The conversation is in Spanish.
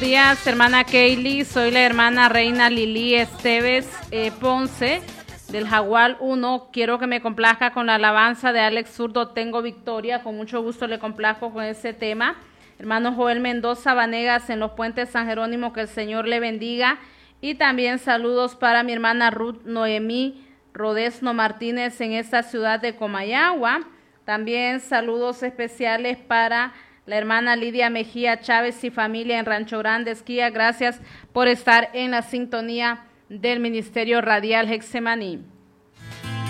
Días, hermana Kaylee, soy la hermana Reina Lili Esteves Ponce del Jaguar 1. Quiero que me complazca con la alabanza de Alex Zurdo, Tengo Victoria. Con mucho gusto le complazco con ese tema. Hermano Joel Mendoza Vanegas en los Puentes San Jerónimo, que el Señor le bendiga. Y también saludos para mi hermana Ruth Noemí Rodesno Martínez en esta ciudad de Comayagua. También saludos especiales para la hermana Lidia Mejía Chávez y familia en Rancho Grande, Esquía. Gracias por estar en la sintonía del Ministerio Radial Getsemaní.